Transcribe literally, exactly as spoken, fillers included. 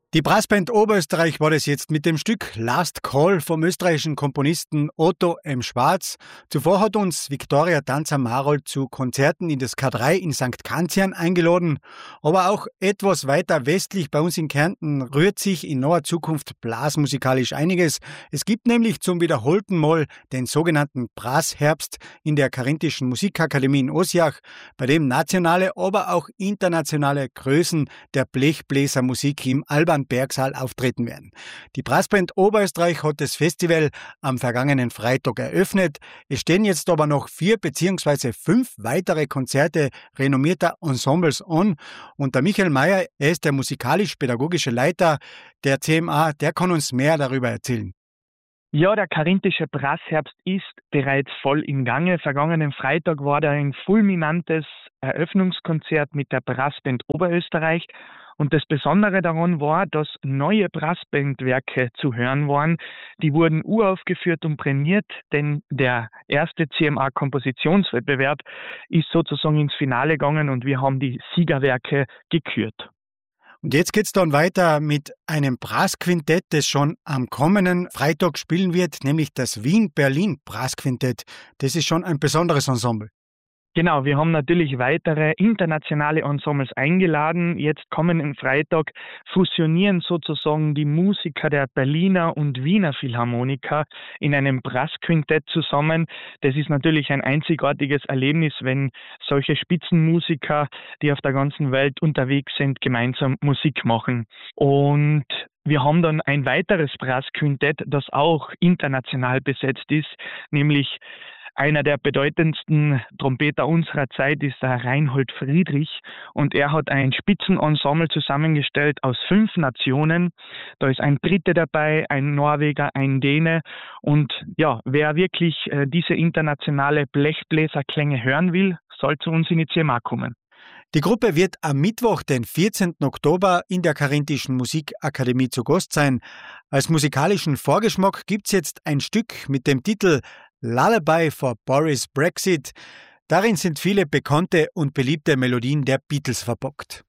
Die Brassband Oberösterreich war das jetzt mit dem Stück Last Call vom österreichischen Komponisten Otto M. Schwarz. Zuvor hat uns Viktoria Tanzer-Marold zu Konzerten in das K drei in Sankt Kanzian eingeladen. Aber auch etwas weiter westlich bei uns in Kärnten rührt sich in naher Zukunft blasmusikalisch einiges. Es gibt nämlich zum wiederholten Mal den sogenannten Brassherbst in der Karinthischen Musikakademie in Osjach, bei dem nationale, aber auch internationale Größen der Blechbläsermusik im Alban Bergsaal auftreten werden. Die Brassband Oberösterreich hat das Festival am vergangenen Freitag eröffnet. Es stehen jetzt aber noch vier bzw. fünf weitere Konzerte renommierter Ensembles an. Und der Michael Mayer, er ist der musikalisch-pädagogische Leiter der C M A, der kann uns mehr darüber erzählen. Ja, der karinthische Brassherbst ist bereits voll im Gange. Vergangenen Freitag war da ein fulminantes Eröffnungskonzert mit der Brassband Oberösterreich. Und das Besondere daran war, dass neue Brassbandwerke zu hören waren. Die wurden uraufgeführt und prämiert, denn der erste C M A-Kompositionswettbewerb ist sozusagen ins Finale gegangen und wir haben die Siegerwerke gekürt. Und jetzt geht's dann weiter mit einem Brassquintett, das schon am kommenden Freitag spielen wird, nämlich das Wien-Berlin Brassquintett. Das ist schon ein besonderes Ensemble. Genau, wir haben natürlich weitere internationale Ensembles eingeladen. Jetzt kommenden Freitag fusionieren sozusagen die Musiker der Berliner und Wiener Philharmoniker in einem Brassquintett zusammen. Das ist natürlich ein einzigartiges Erlebnis, wenn solche Spitzenmusiker, die auf der ganzen Welt unterwegs sind, gemeinsam Musik machen. Und wir haben dann ein weiteres Brassquintett, das auch international besetzt ist, nämlich einer der bedeutendsten Trompeter unserer Zeit ist der Reinhold Friedrich und er hat ein Spitzenensemble zusammengestellt aus fünf Nationen. Da ist ein Brite dabei, ein Norweger, ein Däne und ja, wer wirklich äh, diese internationale Blechbläserklänge hören will, soll zu uns in die C M A kommen. Die Gruppe wird am Mittwoch, den vierzehnten Oktober, in der Karinthischen Musikakademie zu Gast sein. Als musikalischen Vorgeschmack gibt's jetzt ein Stück mit dem Titel Lullaby for Boris Brexit. Darin sind viele bekannte und beliebte Melodien der Beatles verpackt.